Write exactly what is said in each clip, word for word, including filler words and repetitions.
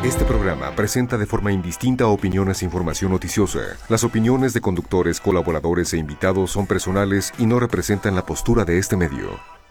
Este programa presenta de forma indistinta opiniones e información noticiosa. Las opiniones de conductores, colaboradores e invitados son personales y no representan la postura de este medio.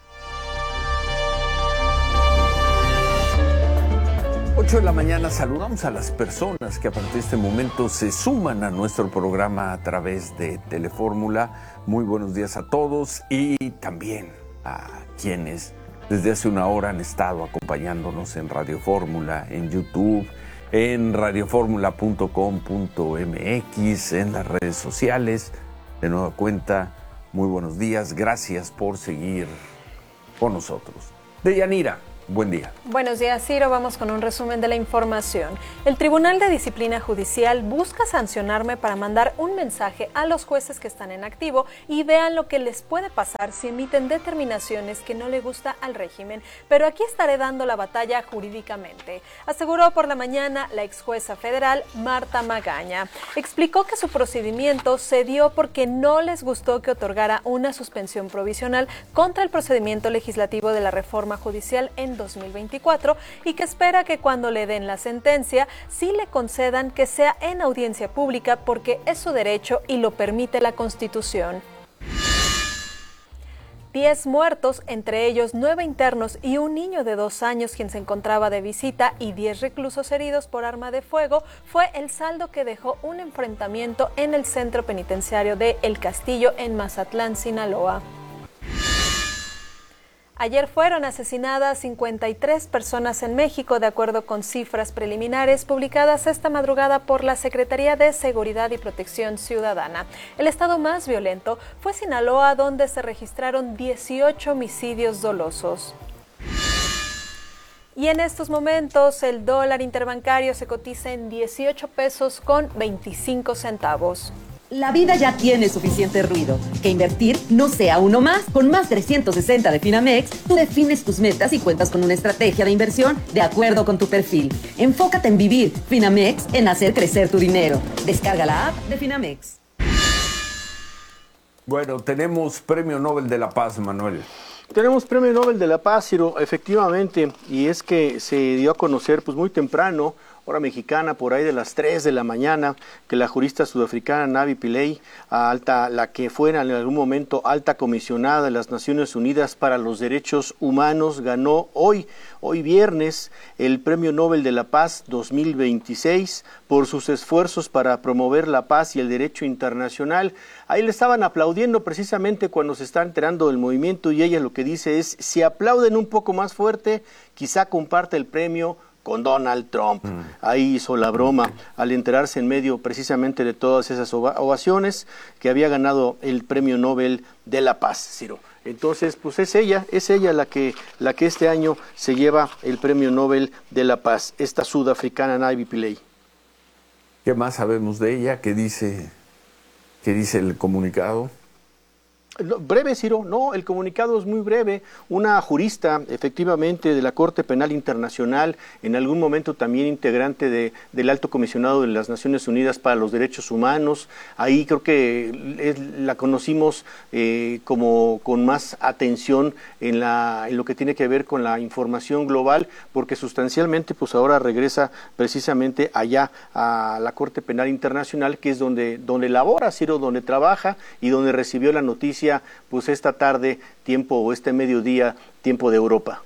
ocho de la mañana, saludamos a las personas que a partir de este momento se suman a nuestro programa a través de Telefórmula. Muy buenos días a todos y también a quienes desde hace una hora han estado acompañándonos en Radio Fórmula, en YouTube, en radio fórmula punto com punto m x, en las redes sociales. De nueva cuenta, muy buenos días, gracias por seguir con nosotros. Deyanira, buen día. Buenos días, Ciro. Vamos con un resumen de la información. El Tribunal de Disciplina Judicial busca sancionarme para mandar un mensaje a los jueces que están en activo y vean lo que les puede pasar si emiten determinaciones que no le gusta al régimen. Pero aquí estaré dando la batalla jurídicamente, aseguró por la mañana la ex jueza federal Marta Magaña. Explicó que su procedimiento se dio porque no les gustó que otorgara una suspensión provisional contra el procedimiento legislativo de la reforma judicial en dos mil veinticuatro y que espera que cuando le den la sentencia sí le concedan que sea en audiencia pública porque es su derecho y lo permite la Constitución. Diez muertos, entre ellos nueve internos y un niño de dos años quien se encontraba de visita y diez reclusos heridos por arma de fuego, fue el saldo que dejó un enfrentamiento en el centro penitenciario de El Castillo en Mazatlán, Sinaloa. Ayer fueron asesinadas cincuenta y tres personas en México, de acuerdo con cifras preliminares publicadas esta madrugada por la Secretaría de Seguridad y Protección Ciudadana. El estado más violento fue Sinaloa, donde se registraron dieciocho homicidios dolosos. Y en estos momentos el dólar interbancario se cotiza en dieciocho pesos con veinticinco centavos. La vida ya tiene suficiente ruido. Que invertir no sea uno más. Con más trescientos sesenta de Finamex, tú defines tus metas y cuentas con una estrategia de inversión de acuerdo con tu perfil. Enfócate en vivir. Finamex, en hacer crecer tu dinero. Descarga la app de Finamex. Bueno, tenemos Premio Nobel de la Paz, Manuel. Tenemos Premio Nobel de la Paz, Ciro, efectivamente, y es que se dio a conocer pues muy temprano, hora mexicana, por ahí de las tres de la mañana, que la jurista sudafricana Navi Pillay, alta, la que fuera en algún momento alta comisionada de las Naciones Unidas para los Derechos Humanos, ganó hoy, hoy viernes, el Premio Nobel de la Paz dos mil veintiséis por sus esfuerzos para promover la paz y el derecho internacional. Ahí le estaban aplaudiendo precisamente cuando se está enterando del movimiento y ella lo que dice es, si aplauden un poco más fuerte, quizá comparte el premio con Donald Trump. Mm. Ahí hizo la broma al enterarse en medio precisamente de todas esas ovaciones que había ganado el Premio Nobel de la Paz, Ciro. Entonces, pues es ella, es ella la que, la que este año se lleva el Premio Nobel de la Paz, esta sudafricana Navi Pillay. ¿Qué más sabemos de ella? ¿Qué dice, qué dice el comunicado? No, breve, Ciro, no, el comunicado es muy breve. Una jurista, efectivamente, de la Corte Penal Internacional, en algún momento también integrante de, del Alto Comisionado de las Naciones Unidas para los Derechos Humanos. Ahí creo que es, la conocimos eh, como con más atención en, la, en lo que tiene que ver con la información global, porque sustancialmente pues ahora regresa precisamente allá a la Corte Penal Internacional, que es donde, donde labora, Ciro, donde trabaja y donde recibió la noticia pues esta tarde, tiempo, o este mediodía, tiempo de Europa.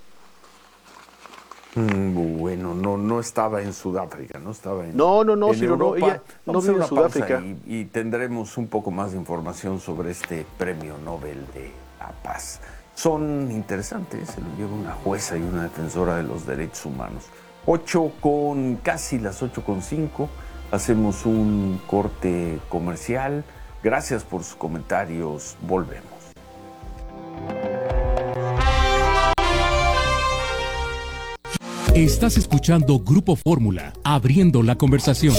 Mm, bueno, no, no estaba en Sudáfrica, no estaba en No, no, no, en Ciro, no, ella no vive en Sudáfrica. Y, y tendremos un poco más de información sobre este Premio Nobel de la Paz. Son interesantes, se lo lleva una jueza y una defensora de los derechos humanos. Ocho con, casi las ocho con cinco, hacemos un corte comercial. Gracias por sus comentarios. Volvemos. Estás escuchando Grupo Fórmula, abriendo la conversación.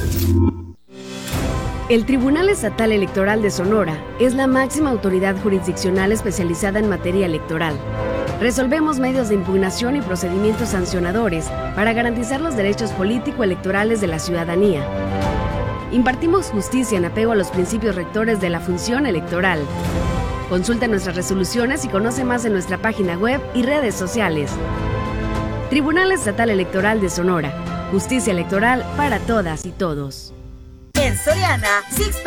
El Tribunal Estatal Electoral de Sonora es la máxima autoridad jurisdiccional especializada en materia electoral. Resolvemos medios de impugnación y procedimientos sancionadores para garantizar los derechos político-electorales de la ciudadanía. Impartimos justicia en apego a los principios rectores de la función electoral. Consulta nuestras resoluciones y conoce más en nuestra página web y redes sociales. Tribunal Estatal Electoral de Sonora. Justicia electoral para todas y todos. En Soriana, Six